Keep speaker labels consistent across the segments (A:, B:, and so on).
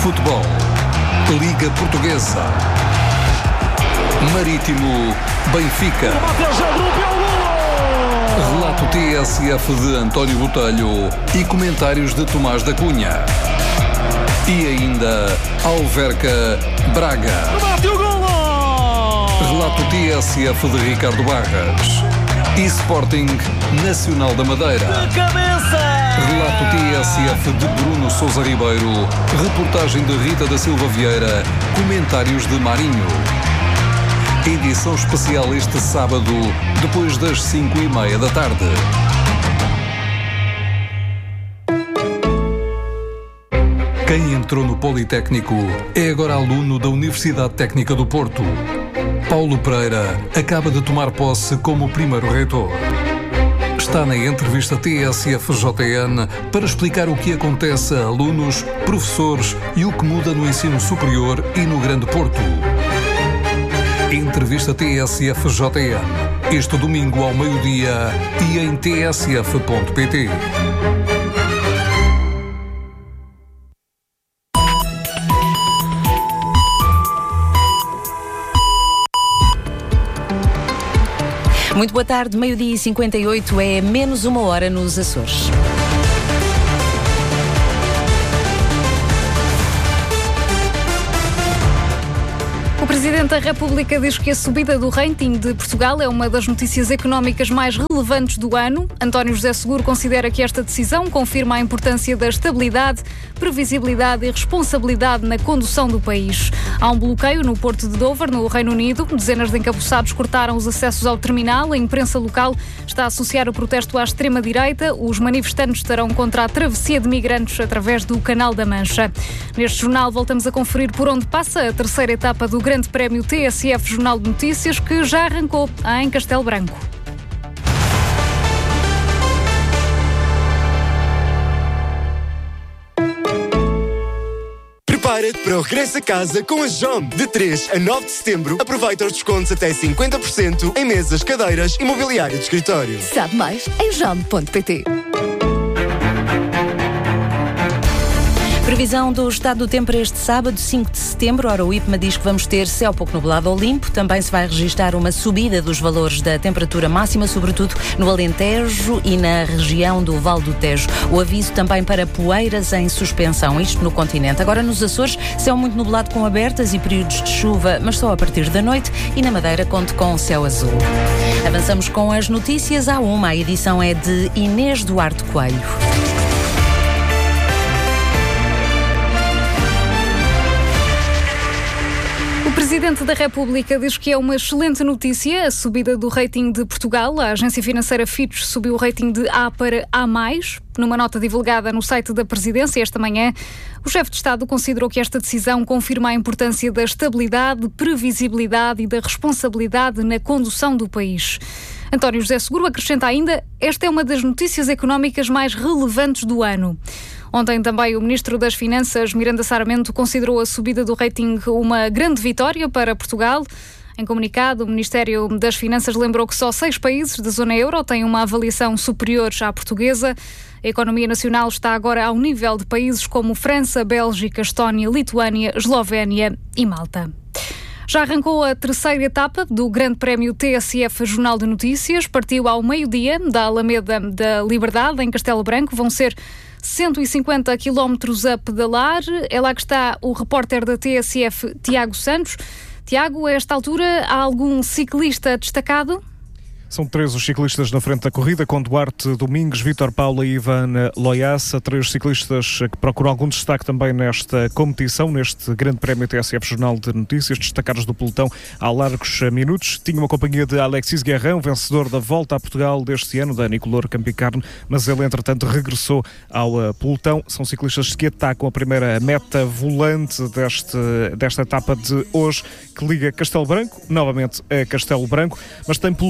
A: Futebol, Liga Portuguesa, Marítimo, Benfica. Relato TSF de António Botelho e comentários de Tomás da Cunha. E ainda Alverca, Braga. Relato TSF de Ricardo Barras. E Sporting, Nacional da Madeira.
B: De cabeça!
A: Relato TSF de Bruno Sousa Ribeiro. Reportagem de Rita da Silva Vieira. Comentários de Marinho. Edição especial este sábado, depois das 5:30 da tarde. Quem entrou no Politécnico é agora aluno da Universidade Técnica do Porto. Paulo Pereira acaba de tomar posse como primeiro reitor. Está na entrevista TSF-JN para explicar o que acontece a alunos, professores e o que muda no ensino superior e no Grande Porto. Entrevista TSF-JN, este domingo ao meio-dia e em tsf.pt.
C: Muito boa tarde, meio-dia e 58, é menos uma hora nos Açores.
D: O Presidente da República diz que a subida do rating de Portugal é uma das notícias económicas mais relevantes do ano. António José Seguro considera que esta decisão confirma a importância da estabilidade, previsibilidade e responsabilidade na condução do país. Há um bloqueio no Porto de Dover, no Reino Unido. Dezenas de encapuçados cortaram os acessos ao terminal. A imprensa local está a associar o protesto à extrema-direita. Os manifestantes estarão contra a travessia de migrantes através do Canal da Mancha. Neste jornal voltamos a conferir por onde passa a terceira etapa do Grande Prémio TSF Jornal de Notícias, que já arrancou em Castelo Branco.
E: Prepara-te para o regresso a casa com a JOM. De 3 a 9 de setembro, aproveita os descontos até 50% em mesas, cadeiras e mobiliário de escritório.
F: Sabe mais em jom.pt.
C: Previsão do estado do tempo para este sábado, 5 de setembro. Ora, o IPMA diz que vamos ter céu pouco nublado ou limpo. Também se vai registrar uma subida dos valores da temperatura máxima, sobretudo no Alentejo e na região do Vale do Tejo. O aviso também para poeiras em suspensão, isto no continente. Agora nos Açores, céu muito nublado com abertas e períodos de chuva, mas só a partir da noite, e na Madeira conte com céu azul. Avançamos com as notícias à uma. A edição é de Inês Duarte Coelho.
D: O Presidente da República diz que é uma excelente notícia a subida do rating de Portugal. A agência financeira Fitch subiu o rating de A para A+. Numa nota divulgada no site da Presidência esta manhã, o chefe de Estado considerou que esta decisão confirma a importância da estabilidade, previsibilidade e da responsabilidade na condução do país. António José Seguro acrescenta ainda: esta é uma das notícias económicas mais relevantes do ano. Ontem também o Ministro das Finanças, Miranda Sarmento, considerou a subida do rating uma grande vitória para Portugal. Em comunicado, o Ministério das Finanças lembrou que só 6 países da zona euro têm uma avaliação superior à portuguesa. A economia nacional está agora ao nível de países como França, Bélgica, Estónia, Lituânia, Eslovénia e Malta. Já arrancou a terceira etapa do Grande Prémio TSF Jornal de Notícias. Partiu ao meio-dia da Alameda da Liberdade, em Castelo Branco. Vão ser 150 quilómetros a pedalar. É lá que está o repórter da TSF, Tiago Santos. Tiago, a esta altura, há algum ciclista destacado?
G: São 3 os ciclistas na frente da corrida, com Duarte Domingues, Vítor Paula e Ivan Loiaça, 3 ciclistas que procuram algum destaque também nesta competição, neste Grande Prémio TSF Jornal de Notícias, destacados do pelotão há largos minutos. Tinha uma companhia de Alexis Guerrão, vencedor da Volta a Portugal deste ano, da Nicolor Campicarne, mas ele, entretanto, regressou ao pelotão. São ciclistas que atacam a primeira meta volante desta etapa de hoje, que liga Castelo Branco, novamente a Castelo Branco, mas tem pelo meio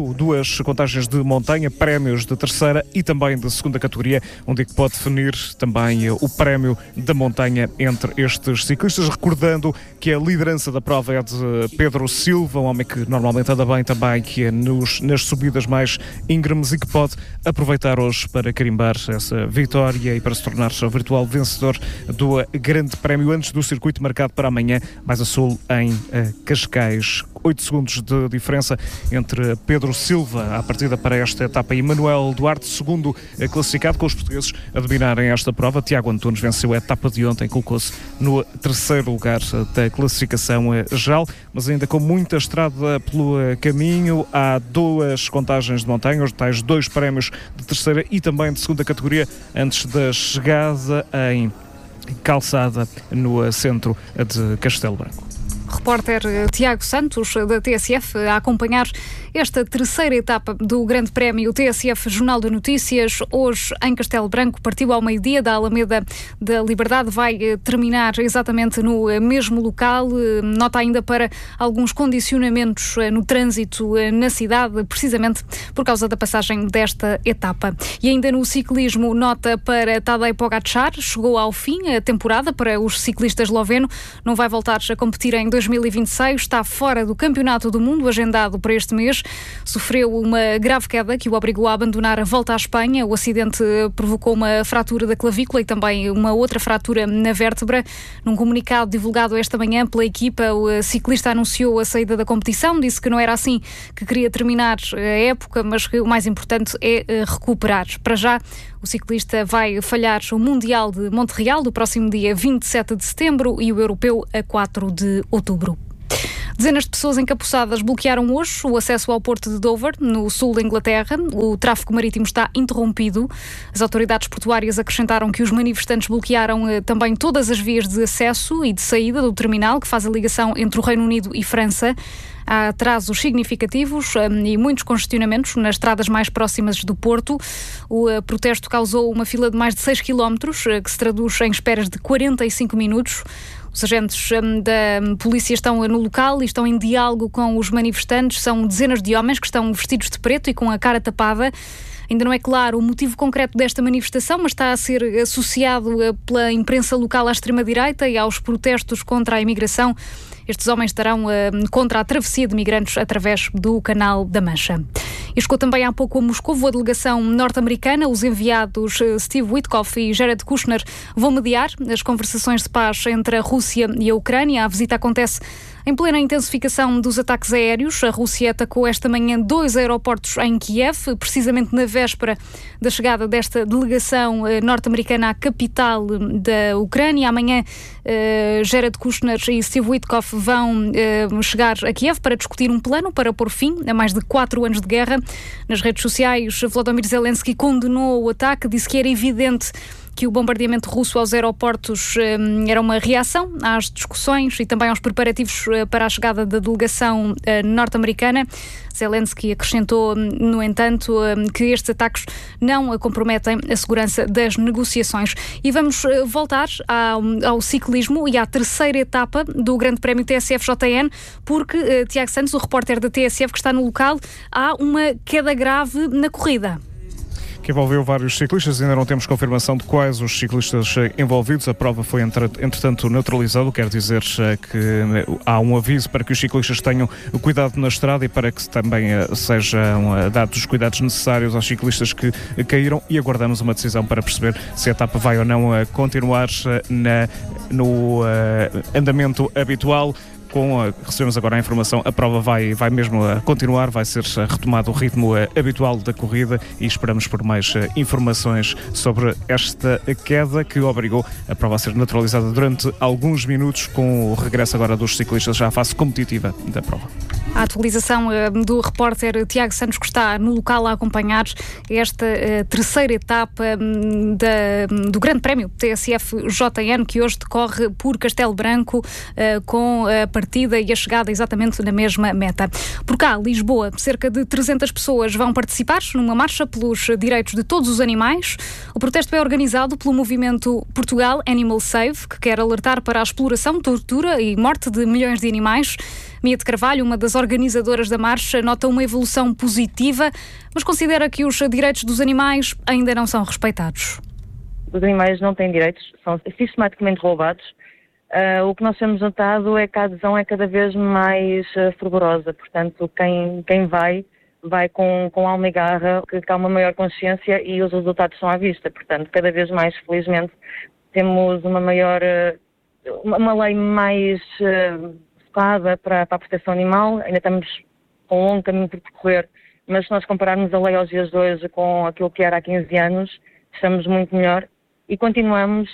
G: duas contagens de montanha, prémios de terceira e também de segunda categoria, onde pode definir também o prémio da montanha entre estes ciclistas, recordando que a liderança da prova é de Pedro Silva, um homem que normalmente anda bem também, que é nas subidas mais íngremes e que pode aproveitar hoje para carimbar essa vitória e para se tornar o virtual vencedor do Grande Prémio antes do circuito marcado para amanhã, mais a sul em Cascais. 8 segundos de diferença entre Pedro Silva à partida para esta etapa e Manuel Duarte, segundo classificado, com os portugueses a dominarem esta prova. Tiago Antunes venceu a etapa de ontem, colocou-se no terceiro lugar da classificação geral, mas ainda com muita estrada pelo caminho. Há duas contagens de montanha, os tais 2 prémios de terceira e também de segunda categoria antes da chegada em Calçada, no centro de Castelo Branco.
D: Repórter Tiago Santos, da TSF, a acompanhar esta terceira etapa do Grande Prémio TSF Jornal de Notícias. Hoje, em Castelo Branco, partiu ao meio-dia da Alameda da Liberdade, vai terminar exatamente no mesmo local. Nota ainda para alguns condicionamentos no trânsito na cidade, precisamente por causa da passagem desta etapa. E ainda no ciclismo, nota para Tadej Pogačar, chegou ao fim a temporada para os ciclistas esloveno, não vai voltar a competir em 2026, está fora do Campeonato do Mundo agendado para este mês. Sofreu uma grave queda que o obrigou a abandonar a volta à Espanha. O acidente provocou uma fratura da clavícula e também uma outra fratura na vértebra. Num comunicado divulgado esta manhã pela equipa, o ciclista anunciou a saída da competição, disse que não era assim que queria terminar a época, mas que o mais importante é recuperar. Para já, o ciclista vai falhar o Mundial de Montreal do próximo dia 27 de setembro e o Europeu a 4 de outubro. Dezenas de pessoas encapuçadas bloquearam hoje o acesso ao porto de Dover, no sul da Inglaterra. O tráfego marítimo está interrompido. As autoridades portuárias acrescentaram que os manifestantes bloquearam também todas as vias de acesso e de saída do terminal, que faz a ligação entre o Reino Unido e França. Há atrasos significativos e muitos congestionamentos nas estradas mais próximas do Porto. O protesto causou uma fila de mais de 6 km, que se traduz em esperas de 45 minutos. Os agentes da polícia estão no local e estão em diálogo com os manifestantes. São dezenas de homens que estão vestidos de preto e com a cara tapada. Ainda não é claro o motivo concreto desta manifestação, mas está a ser associado pela imprensa local à extrema-direita e aos protestos contra a imigração. Estes homens estarão contra a travessia de migrantes através do Canal da Mancha. E chegou também há pouco a Moscovo a delegação norte-americana. Os enviados Steve Witkoff e Jared Kushner vão mediar as conversações de paz entre a Rússia e a Ucrânia. A visita acontece em plena intensificação dos ataques aéreos. A Rússia atacou esta manhã 2 aeroportos em Kiev, precisamente na véspera da chegada desta delegação norte-americana à capital da Ucrânia. Amanhã, Jared Kushner e Steve Witkoff vão chegar a Kiev para discutir um plano para pôr fim a mais de 4 anos de guerra. Nas redes sociais, Volodymyr Zelensky condenou o ataque, disse que era evidente que o bombardeamento russo aos aeroportos era uma reação às discussões e também aos preparativos para a chegada da delegação norte-americana. Zelensky acrescentou, no entanto, que estes ataques não comprometem a segurança das negociações. E vamos voltar ao ciclismo e à terceira etapa do Grande Prémio TSF-JN, porque, Tiago Santos, o repórter da TSF que está no local, há uma queda grave na corrida.
G: Que envolveu vários ciclistas, ainda não temos confirmação de quais os ciclistas envolvidos. A prova foi, entretanto, neutralizada, quer dizer que há um aviso para que os ciclistas tenham cuidado na estrada e para que também sejam dados os cuidados necessários aos ciclistas que caíram, e aguardamos uma decisão para perceber se a etapa vai ou não continuar no andamento habitual. Recebemos agora a informação, a prova vai mesmo continuar, vai ser retomado o ritmo habitual da corrida e esperamos por mais informações sobre esta queda que obrigou a prova a ser neutralizada durante alguns minutos, com o regresso agora dos ciclistas já à fase competitiva da prova.
D: A atualização do repórter Tiago Santos, que está no local a acompanhar esta terceira etapa do Grande Prémio TSF-JN, que hoje decorre por Castelo Branco, com a partida e a chegada exatamente na mesma meta. Por cá, Lisboa, cerca de 300 pessoas vão participar numa marcha pelos direitos de todos os animais. O protesto é organizado pelo movimento Portugal Animal Save, que quer alertar para a exploração, tortura e morte de milhões de animais. Mia de Carvalho, uma das organizações organizadoras da marcha notam uma evolução positiva, mas considera que os direitos dos animais ainda não são respeitados.
B: Os animais não têm direitos, são sistematicamente roubados. O que nós temos notado é que a adesão é cada vez mais fervorosa. Portanto, quem vai com alma e garra, que há uma maior consciência e os resultados estão à vista. Portanto, cada vez mais, felizmente, temos uma lei mais focada para a proteção animal. Ainda estamos com um longo caminho por percorrer, mas se nós compararmos a lei aos dias de hoje com aquilo que era há 15 anos, estamos muito melhor. E continuamos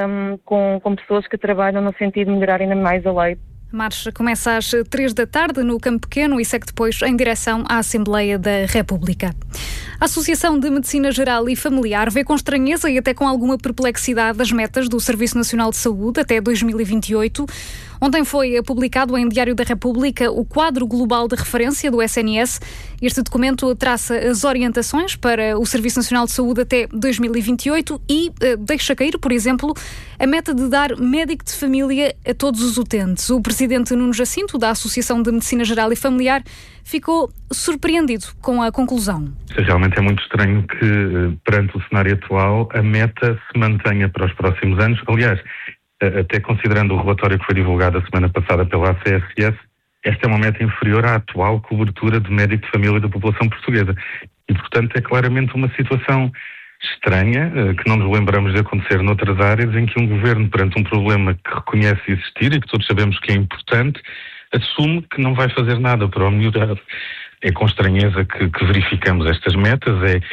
B: com pessoas que trabalham no sentido de melhorar ainda mais a lei.
D: A marcha começa às 3 da tarde no Campo Pequeno e segue depois em direção à Assembleia da República. A Associação de Medicina Geral e Familiar vê com estranheza e até com alguma perplexidade as metas do Serviço Nacional de Saúde até 2028. Ontem foi publicado em Diário da República o quadro global de referência do SNS. Este documento traça as orientações para o Serviço Nacional de Saúde até 2028 e deixa cair, por exemplo, a meta de dar médico de família a todos os utentes. O presidente Nuno Jacinto, da Associação de Medicina Geral e Familiar, ficou surpreendido com a conclusão.
H: Realmente é muito estranho que, perante o cenário atual, a meta se mantenha para os próximos anos. Aliás, até considerando o relatório que foi divulgado a semana passada pela ACSS, esta é uma meta inferior à atual cobertura de médico de família da população portuguesa. E, portanto, é claramente uma situação estranha, que não nos lembramos de acontecer noutras áreas, em que um governo, perante um problema que reconhece existir e que todos sabemos que é importante, assume que não vai fazer nada para o melhorar. É com estranheza que verificamos estas metas,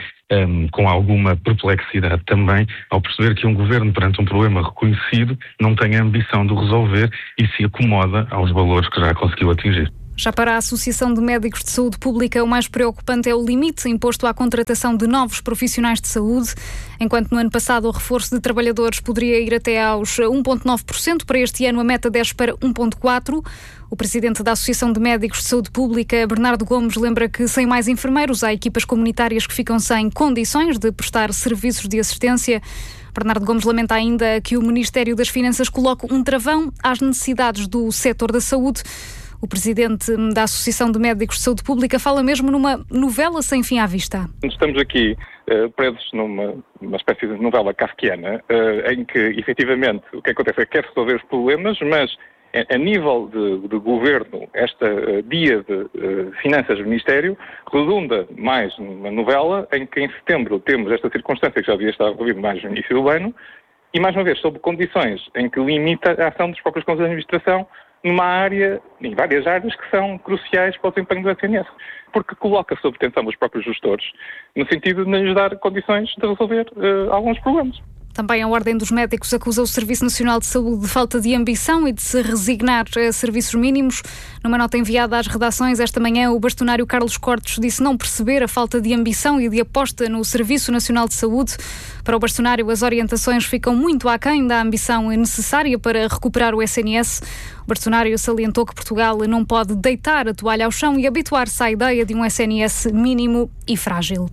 H: com alguma perplexidade também, ao perceber que um governo, perante um problema reconhecido, não tem a ambição de resolver e se acomoda aos valores que já conseguiu atingir.
D: Já para a Associação de Médicos de Saúde Pública, o mais preocupante é o limite imposto à contratação de novos profissionais de saúde. Enquanto no ano passado o reforço de trabalhadores poderia ir até aos 1,9%, para este ano a meta desce para 1,4%. O presidente da Associação de Médicos de Saúde Pública, Bernardo Gomes, lembra que sem mais enfermeiros há equipas comunitárias que ficam sem condições de prestar serviços de assistência. Bernardo Gomes lamenta ainda que o Ministério das Finanças coloque um travão às necessidades do setor da saúde. O presidente da Associação de Médicos de Saúde Pública fala mesmo numa novela sem fim à vista.
I: Estamos aqui presos numa espécie de novela kafkiana, em que, efetivamente, o que acontece é que quer resolver os problemas, mas a nível de governo, esta dia de finanças do Ministério redunda mais numa novela em que em setembro temos esta circunstância que já devia estar ocorrido mais no início do ano, e mais uma vez sob condições em que limita a ação dos próprios conselhos de administração numa área, em várias áreas que são cruciais para o desempenho do SNS, porque coloca sob tensão os próprios gestores, no sentido de lhes dar condições de resolver alguns problemas.
D: Também a Ordem dos Médicos acusa o Serviço Nacional de Saúde de falta de ambição e de se resignar a serviços mínimos. Numa nota enviada às redações esta manhã, o bastonário Carlos Cortes disse não perceber a falta de ambição e de aposta no Serviço Nacional de Saúde. Para o bastonário, as orientações ficam muito aquém da ambição necessária para recuperar o SNS. O bastonário salientou que Portugal não pode deitar a toalha ao chão e habituar-se à ideia de um SNS mínimo e frágil.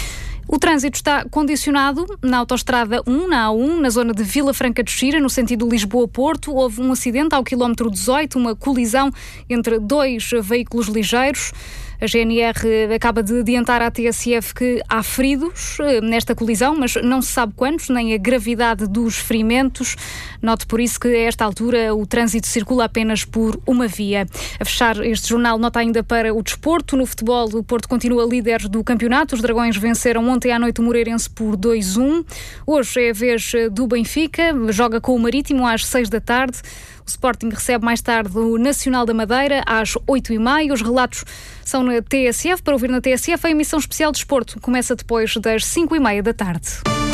D: O trânsito está condicionado na autoestrada 1, na A1, na zona de Vila Franca de Xira, no sentido Lisboa-Porto. Houve um acidente ao quilómetro 18, uma colisão entre dois veículos ligeiros. A GNR acaba de adiantar à TSF que há feridos nesta colisão, mas não se sabe quantos, nem a gravidade dos ferimentos. Note por isso que a esta altura o trânsito circula apenas por uma via. A fechar este jornal, nota ainda para o desporto. No futebol, o Porto continua líder do campeonato. Os Dragões venceram ontem à noite o Moreirense por 2-1. Hoje é a vez do Benfica, joga com o Marítimo às 6 da tarde. O Sporting recebe mais tarde o Nacional da Madeira às 8h30. Os relatos são na TSF. Para ouvir na TSF, a emissão especial de desporto começa depois das 5h30 da tarde.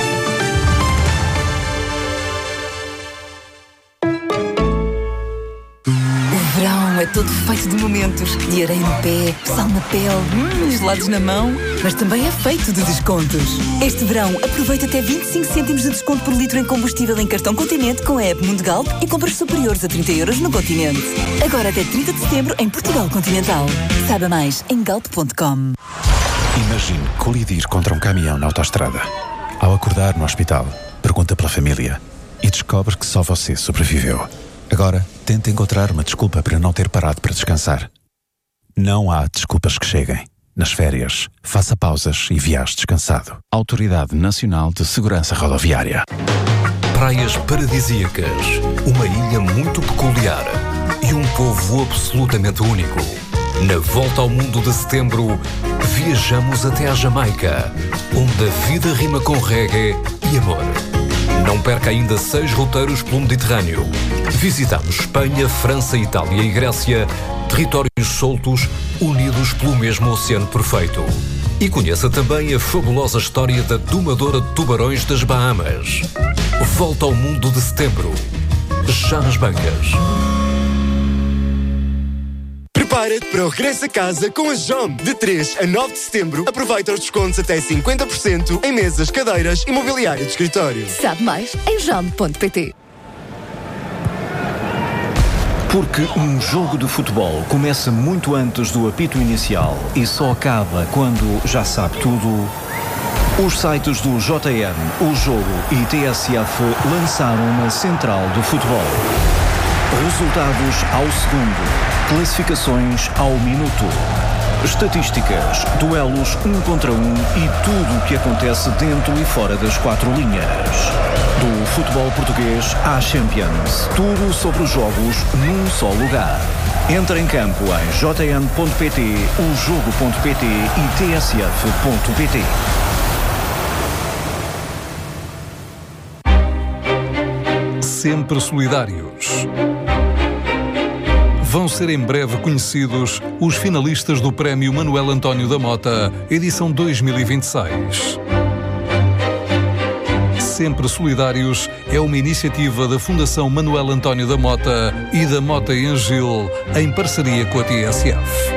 J: O verão é todo feito de momentos, de areia no pé, sal na pele, gelados na mão, mas também é feito de descontos. Este verão, aproveita até 25 cêntimos de desconto por litro em combustível em cartão Continente com a app Mundo Galp e compras superiores a 30 € no Continente. Agora até 30 de setembro em Portugal Continental. Saiba mais em galp.com.
K: Imagine colidir contra um caminhão na autoestrada. Ao acordar no hospital, pergunta pela família e descobre que só você sobreviveu. Agora, tente encontrar uma desculpa para não ter parado para descansar. Não há desculpas que cheguem. Nas férias, faça pausas e viaje descansado. Autoridade Nacional de Segurança Rodoviária.
A: Praias paradisíacas, uma ilha muito peculiar e um povo absolutamente único. Na Volta ao Mundo de Setembro, viajamos até à Jamaica, onde a vida rima com reggae e amor. Não perca ainda 6 roteiros pelo Mediterrâneo. Visitamos Espanha, França, Itália e Grécia, territórios soltos, unidos pelo mesmo oceano perfeito. E conheça também a fabulosa história da domadora de tubarões das Bahamas. Volta ao Mundo de Setembro. Já nas bancas.
E: Prepara-te para o regresso a casa com a JOM. De 3 a 9 de setembro, aproveita os descontos até 50% em mesas, cadeiras e mobiliário de escritório.
F: Sabe mais em jom.pt.
L: Porque um jogo de futebol começa muito antes do apito inicial e só acaba quando já sabe tudo. Os sites do JN, O Jogo e TSF lançaram uma central do futebol. Resultados ao segundo, classificações ao minuto, estatísticas, duelos 1 contra 1 e tudo o que acontece dentro e fora das 4 linhas. Do futebol português à Champions, tudo sobre os jogos num só lugar. Entre em campo em jn.pt, ojogo.pt e tsf.pt.
A: Sempre solidários. Vão ser em breve conhecidos os finalistas do Prémio Manuel António da Mota, edição 2026. Sempre Solidários é uma iniciativa da Fundação Manuel António da Mota e da Mota Engil, em parceria com a TSF.